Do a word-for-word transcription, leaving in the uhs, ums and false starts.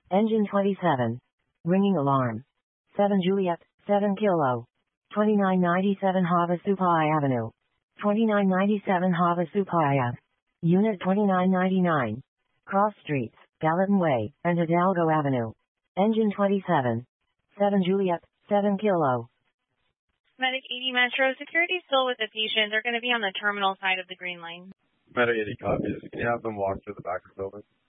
Engine twenty-seven. Ringing alarm. seven Juliet, seven Kilo. twenty-nine ninety-seven Havasupai Avenue. twenty-nine ninety-seven Havasupai Ave. Unit twenty-nine ninety-nine. Cross Streets, Gallatin Way, and Hidalgo Avenue. Engine twenty-seven. seven Juliet, seven Kilo. Medic eighty Metro, security still with the patient. They're going to be on the terminal side of the green line. Medic eighty copies. Can you have them walk to the back of the building?